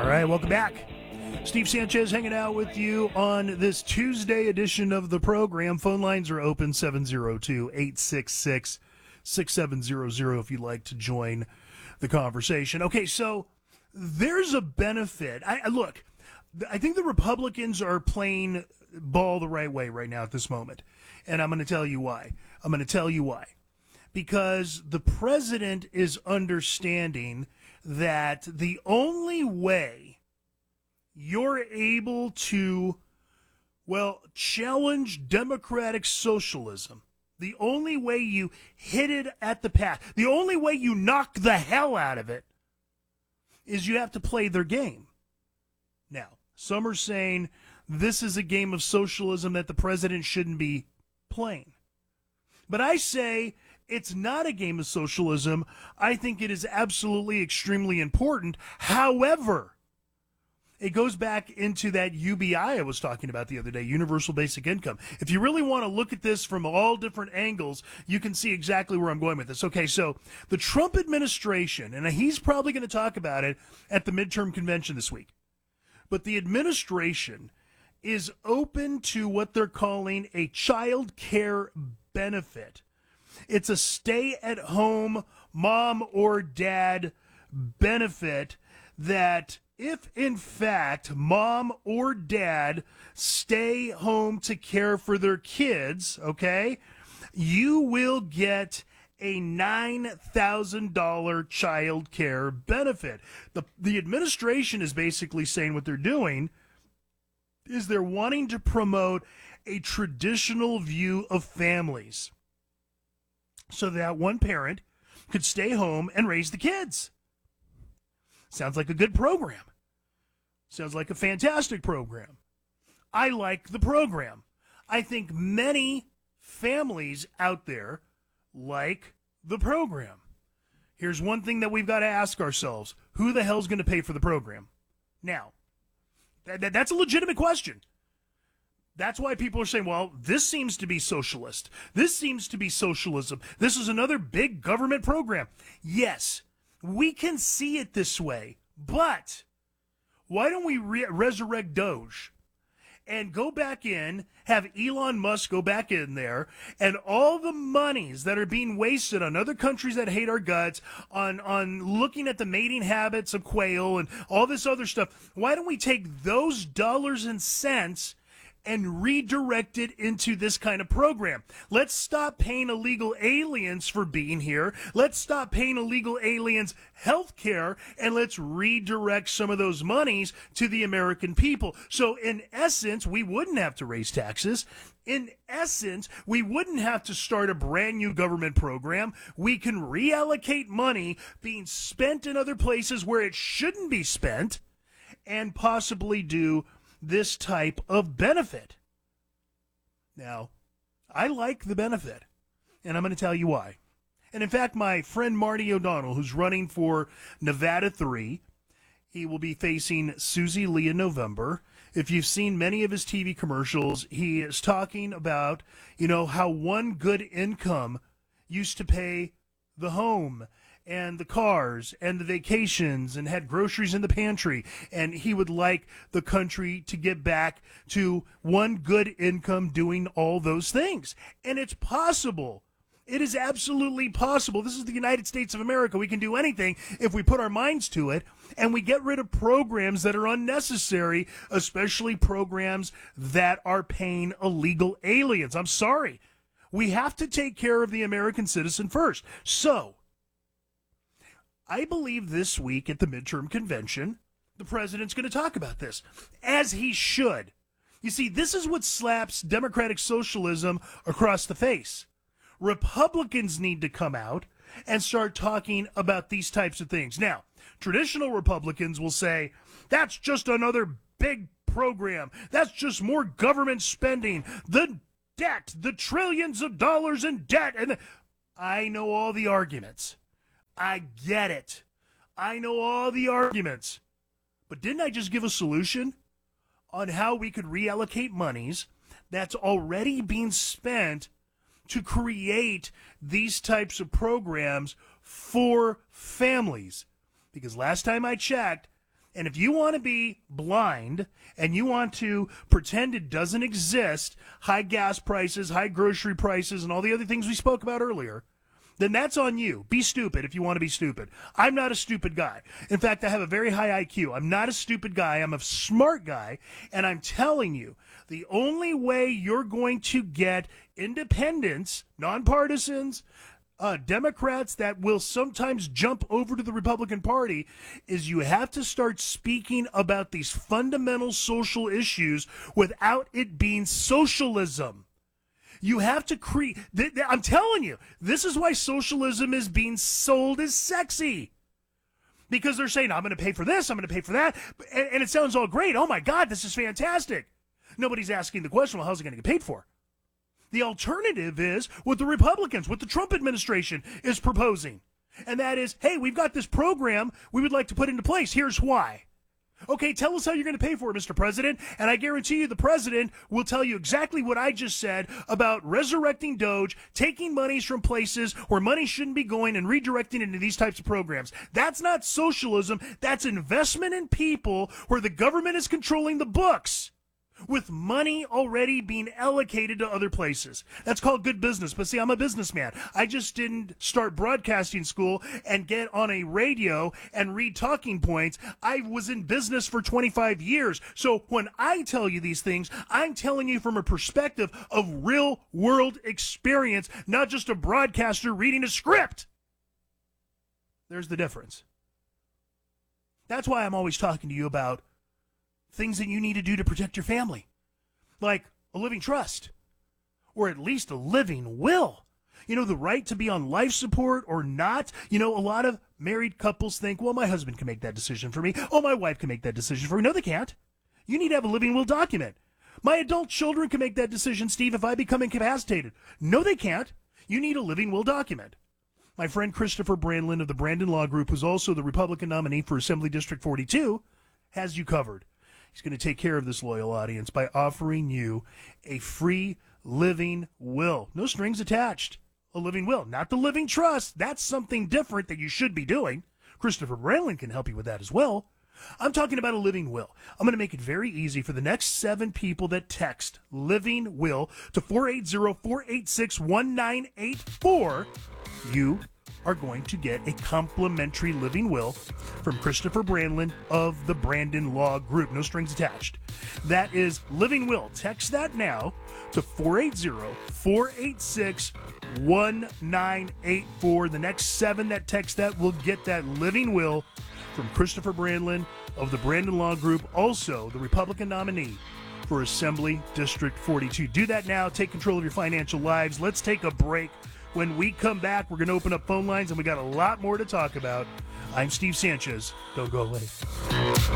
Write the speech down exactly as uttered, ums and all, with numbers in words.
All right, welcome back. Steve Sanchez hanging out with you on this Tuesday edition of the program. Phone lines are open, seven oh two, eight six six, six seven zero zero if you'd like to join the conversation. Okay, so there's a benefit. I, I Look, I think the Republicans are playing ball the right way right now at this moment, and I'm going to tell you why. I'm going to tell you why. Because the president is understanding that the only way you're able to, well, challenge democratic socialism, the only way you hit it at the path, the only way you knock the hell out of it, is you have to play their game. Now, some are saying this is a game of socialism that the president shouldn't be playing. But I say it's not a game of socialism. I think it is absolutely extremely important. However, it goes back into that U B I I was talking about the other day, universal basic income. If you really want to look at this from all different angles, you can see exactly where I'm going with this. Okay, so the Trump administration, and he's probably going to talk about it at the midterm convention this week, but the administration is open to what they're calling a child care benefit. It's a stay-at-home mom or dad benefit that if, in fact, mom or dad stay home to care for their kids, okay, you will get a nine thousand dollars child care benefit. The, the administration is basically saying what they're doing is they're wanting to promote a traditional view of families, so that one parent could stay home and raise the kids. Sounds like a good program. Sounds like a fantastic program. I like the program. I think many families out there like the program. Here's one thing that we've got to ask ourselves. Who the hell's going to pay for the program? Now, that, that, that's a legitimate question. That's why people are saying, well, this seems to be socialist. This seems to be socialism. This is another big government program. Yes, we can see it this way, but why don't we re- resurrect Doge and go back in, have Elon Musk go back in there, and all the monies that are being wasted on other countries that hate our guts, on, on looking at the mating habits of quail and all this other stuff, why don't we take those dollars and cents and redirect it into this kind of program? Let's stop paying illegal aliens for being here. Let's stop paying illegal aliens health care, and let's redirect some of those monies to the American people. So in essence, we wouldn't have to raise taxes. In essence, we wouldn't have to start a brand new government program. We can reallocate money being spent in other places where it shouldn't be spent and possibly do this type of benefit. Now, I like the benefit, and I'm going to tell you why. And in fact, my friend Marty O'Donnell, who's running for Nevada three, he will be facing Susie Lee in November. If you've seen many of his T V commercials, he is talking about, you know, how one good income used to pay the home and the cars and the vacations and had groceries in the pantry. And he would like the country to get back to one good income doing all those things. And it's possible. It is absolutely possible. This is the United States of America. We can do anything if we put our minds to it, and we get rid of programs that are unnecessary, especially programs that are paying illegal aliens. I'm sorry. We have to take care of the American citizen first. So, I believe this week at the midterm convention, the president's going to talk about this, as he should. You see, this is what slaps democratic socialism across the face. Republicans need to come out and start talking about these types of things. Now, traditional Republicans will say, that's just another big program. That's just more government spending. The debt, the trillions of dollars in debt. And the... I know all the arguments. I get it. I know all the arguments. But didn't I just give a solution on how we could reallocate monies that's already being spent to create these types of programs for families? Because last time I checked, And if you want to be blind and you want to pretend it doesn't exist, high gas prices, high grocery prices, and all the other things we spoke about earlier, then that's on you. Be stupid if you want to be stupid. I'm not a stupid guy. In fact, I have a very high I Q. I'm not a stupid guy. I'm a smart guy. And I'm telling you, the only way you're going to get independents, nonpartisans, Uh, Democrats that will sometimes jump over to the Republican Party is you have to start speaking about these fundamental social issues without it being socialism. You have to create, th- th- I'm telling you, this is why socialism is being sold as sexy. Because they're saying, I'm going to pay for this, I'm going to pay for that, and, and it sounds all great. Oh my God, this is fantastic. Nobody's asking the question, well, how's it going to get paid for? The alternative is what the Republicans, what the Trump administration is proposing. And that is, hey, we've got this program we would like to put into place. Here's why. Okay, tell us how you're going to pay for it, Mister President. And I guarantee you the president will tell you exactly what I just said about resurrecting Doge, taking monies from places where money shouldn't be going and redirecting into these types of programs. That's not socialism. That's investment in people where the government is controlling the books, with money already being allocated to other places. That's called good business. But see, I'm a businessman. I just didn't start broadcasting school and get on a radio and read talking points. I was in business for twenty-five years. So when I tell you these things, I'm telling you from a perspective of real world experience, not just a broadcaster reading a script. There's the difference. That's why I'm always talking to you about things that you need to do to protect your family, like a living trust, or at least a living will. You know, the right to be on life support or not. You know, a lot of married couples think, well, my husband can make that decision for me. Oh, my wife can make that decision for me. No, they can't. You need to have a living will document. My adult children can make that decision, Steve, if I become incapacitated. No, they can't. You need a living will document. My friend Christopher Brandlin of the Brandon Law Group, who's also the Republican nominee for Assembly District forty-two, has you covered. He's going to take care of this loyal audience by offering you a free living will. No strings attached. A living will, not the living trust. That's something different that you should be doing. Christopher Brandlin can help you with that as well. I'm talking about a living will. I'm going to make it very easy for the next seven people that text living will to four eight zero, four eight six, one nine eight four. You are going to get a complimentary living will from Christopher Brandlin of the Brandon Law Group. No strings attached. That is living will. Text that now to four eight zero, four eight six, one nine eight four. The next seven that text that will get that living will from Christopher Brandlin of the Brandon Law Group, also the Republican nominee for Assembly District forty-two. Do that now. Take control of your financial lives. Let's take a break. When we come back, we're going to open up phone lines, and we got a lot more to talk about. I'm Steve Sanchez. Don't go away.